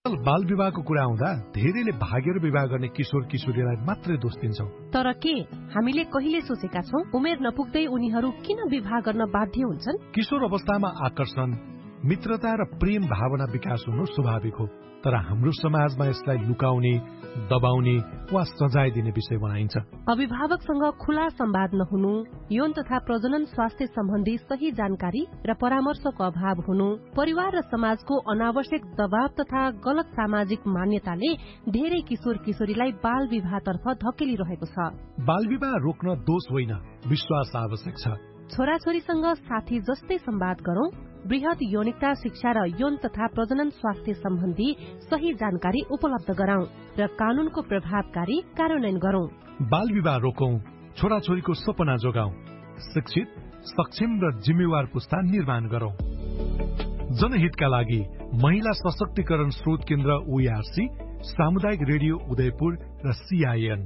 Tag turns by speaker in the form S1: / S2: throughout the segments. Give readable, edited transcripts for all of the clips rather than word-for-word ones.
S1: बाल विवाहको कुरा आउँदा धेरैले भागेर विवाह गर्ने किशोर किशोरीलाई मात्रै दोष दिन्छौं।
S2: तर के हामीले कहिले सोचेका छौं उमेर नपुग्दै उनीहरू किन विवाह गर्न बाध्य हुन्छन्?
S1: किशोर अवस्थामा आकर्षण, मित्रता र प्रेम भावना विकास हुनु स्वाभाविक हो, तर हाम्रो समाजमा यसलाई लुकाउने, दबाउने वा सजाय दिने विषय बनाइन्छ।
S2: अभिभावकसँग खुला संवाद नहुनु, यौन तथा प्रजनन स्वास्थ्य सम्बन्धी सही जानकारी र परामर्शको अभाव हुनु, परिवार र समाजको अनावश्यक दबाव तथा गलत सामाजिक मान्यताले धेरै किशोर किशोरीलाई बाल विवाहतर्फ धकेलिरहेको छ।
S1: बाल विवाह रोक्न दोष होइन, विश्वास आवश्यक छ।
S2: छोराछोरीसँग साथी जस्तै संवाद गरौं, वृहत यौनिकता शिक्षा र यौन तथा प्रजनन स्वास्थ्य सम्बन्धी सही जानकारी उपलब्ध गराउँ र कानूनको प्रभावकारी कार्यान्वयन गरौं।
S1: बाल विवाह रोकौं, छोराछोरीको सपना जोगाउँ, शिक्षित, सक्षम र जिम्मेवार पुस्ता निर्माण गरौं। जनहितका लागि महिला सशक्तिकरण स्रोत केन्द्र OARC, सामुदायिक रेडियो उदयपुर र CIN।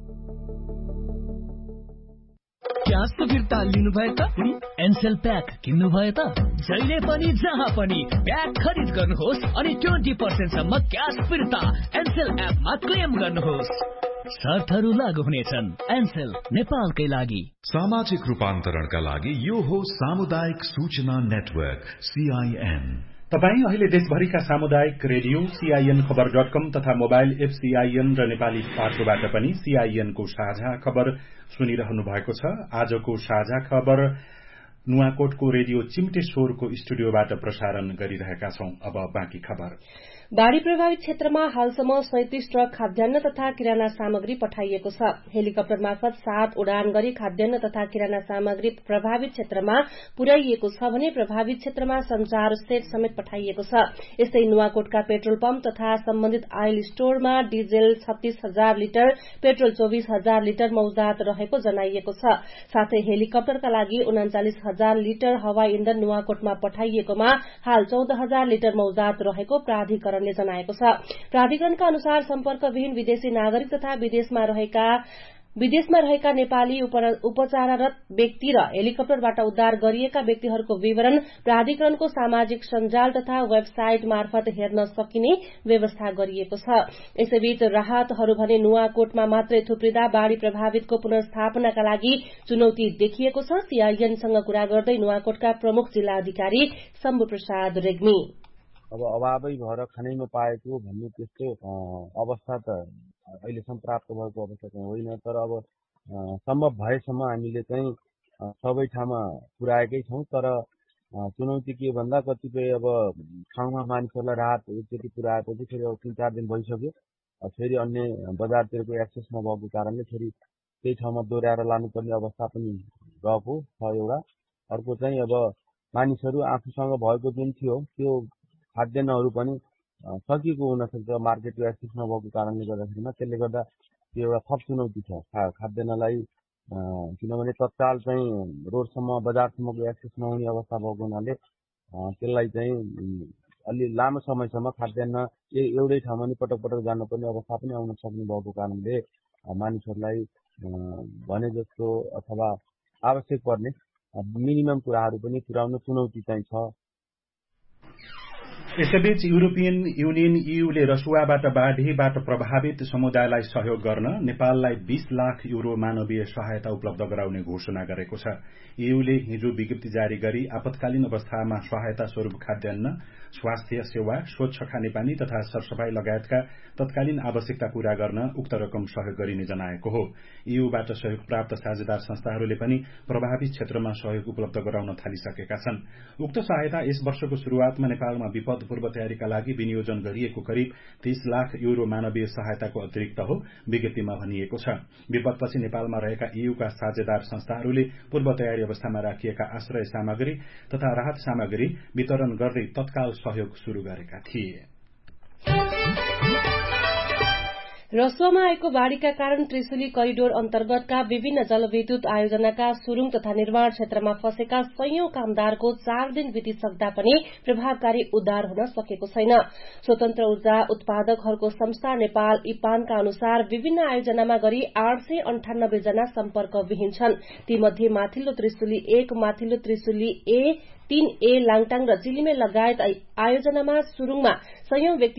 S3: क्यास फिर्ता लिनु भयो त? एनसेल प्याक किन्नु भयो त? जहिले पनि जहाँ पनि प्याक खरिद गर्नुहोस् अनि 20% सम्म क्यास फिर्ता एनसेल एपमा क्लेम गर्नुहोस्। शर्तहरू लागू हुनेछन्। एनसेल, नेपालकै लागि।
S4: सामाजिक रूपान्तरणका लागि यो हो सामुदायिक सूचना नेटवर्क CIN।
S5: तपाईँ अहिले देशभरिका सामुदायिक रेडियो CIN खबर.com तथा मोबाइल एप CIN र नेपाली पात्रोबाट पनि CIN को साझा खबर सुनिरहनु भएको छ। आजको साझा खबर नुवाकोटको रेडियो चिम्टेश्वरको स्टुडियोबाट प्रसारण गरिरहेका छौं। अब बाँकी खबर।
S6: बाढ़ी प्रभावित क्षेत्रमा हालसम्म 37 ट्रक खाद्यान्न तथा किराना सामग्री पठाइएको छ। हेलिकप्टर मार्फत 7 उडान गरी खाद्यान्न तथा किराना सामग्री प्रभावित क्षेत्रमा पुर्याइएको छ भने प्रभावित क्षेत्रमा संचार सेट समेत पठाइएको छ। यस्तै नुवाकोटका पेट्रोल पम्प तथा सम्बन्धित आयल स्टोरमा डिजेल 36,000 लिटर, पेट्रोल 24,000 लिटर मौजदात रहेको जनाइएको छ। साथै हेलिकप्टरका लागि 39,000 लिटर हवाई इन्धन नुवाकोटमा पठाइएकोमा हाल 14,000 लिटर मौजदात रहेको प्राधिकरण जनाएको छ। प्राधिकरणका अनुसार सम्पर्कविहीन विदेशी नागरिक तथा विदेशमा रहेका नेपाली उपचाररत व्यक्ति र हेलिकप्टरबाट उद्धार गरिएका व्यक्तिहरूको विवरण प्राधिकरणको सामाजिक सञ्जाल तथा वेबसाइट मार्फत हेर्न सकिने व्यवस्था गरिएको छ। यसैबीच राहतहरू भने नुवाकोटमा मात्रै थुप्रिँदा बाढ़ी प्रभावितको पुनर्स्थापनाका लागि चुनौती देखिएको छ। CINसँग कुरा गर्दै नुवाकोटका प्रमुख जिल्ला अधिकारी शम्भु प्रसाद रेग्मी
S7: अब अभावै भएर खानैमा पाएको भन्ने त्यस्तो अवस्था त अहिलेसम्म प्राप्त भएको अवस्था चाहिँ होइन। तर अब सम्भव भएसम्म हामीले चाहिँ सबै ठाउँमा पुर्याएकै छौं। तर चुनौती के भन्दा कतिपय अब ठाउँमा मानिसहरूलाई राहत एकचोटि पुर्याएपछि फेरि अब 3-4 दिन भइसक्यो, फेरि अन्य बजारतिरको एक्सेस नभएको कारणले फेरि त्यही ठाउँमा दोहोऱ्याएर लानुपर्ने अवस्था पनि गएको छ एउटा। अर्को चाहिँ अब मानिसहरू आफूसँग भएको जुन थियो त्यो खाद्यान्नहरू पनि सकिएको हुन सक्छ मार्केटको एक्सेस नभएको कारणले गर्दाखेरिमा। त्यसले गर्दा त्यो एउटा थप चुनौती छ खाद्यान्नलाई, किनभने तत्काल चाहिँ रोडसम्म बजारसम्मको एक्सेस नहुने अवस्था भएको हुनाले त्यसलाई चाहिँ अलि लामो समयसम्म खाद्यान्न एउटै ठाउँमा नि पटक पटक जानुपर्ने अवस्था पनि आउन सक्ने भएको कारणले मानिसहरूलाई भने जस्तो अथवा आवश्यक पर्ने मिनिमम कुराहरू पनि पुर्याउन चुनौती चाहिँ छ।
S5: यसैबीच युरोपियन युनियन EUले रसुवाबाट बाढ़ीबाट प्रभावित समुदायलाई सहयोग गर्न नेपाललाई 20 लाख युरो मानवीय सहायता उपलब्ध गराउने घोषणा गरेको छ। EUले हिजो विज्ञप्ति जारी गरी आपतकालीन अवस्थामा सहायता स्वरूप खाद्यान्न, स्वास्थ्य सेवा, स्वच्छ खानेपानी तथा सरसफाई लगायतका तत्कालीन आवश्यकता पूरा गर्न उक्त रकम सहयोग गरिने जनाएको हो। EUबाट सहयोग प्राप्त साझेदार संस्थाहरूले पनि प्रभावित क्षेत्रमा सहयोग उपलब्ध गराउन थालिसकेका छन्। उक्त सहायता यस वर्षको शुरूआतमा नेपालमा विपद पूर्व तयारीका लागि विनियोजन गरिएको करिब 30 लाख युरो मानवीय सहायताको अतिरिक्त हो, विज्ञप्तिमा भनिएको छ। विपदपछि नेपालमा रहेका EUका साझेदार संस्थाहरूले पूर्व तयारी अवस्थामा राखिएका आश्रय सामग्री तथा राहत सामग्री वितरण गर्दै तत्काल सहयोग शुरू गरेका थिए।
S6: रसुवामा आएको बाढ़ीका कारण त्रिशुली करिडोर अन्तर्गतका विभिन्न जलविद्युत आयोजनाका सुरुङ तथा निर्माण क्षेत्रमा फँसेका सयौं कामदारको 4 दिन बितिसक्दा पनि प्रभावकारी उद्धार हुन सकेको छैन। स्वतन्त्र ऊर्जा उत्पादकहरूको संस्था नेपाल इपानका अनुसार विभिन्न आयोजनामा गरी 898 जना सम्पर्कविहीन छन्। तीमध्ये माथिल्लो त्रिशुली 1, माथिल्लो त्रिशुली A, 3A लाङटाङ र जिलिमे लगायत आयोजनामा सुरुङमा सयौं व्यक्ति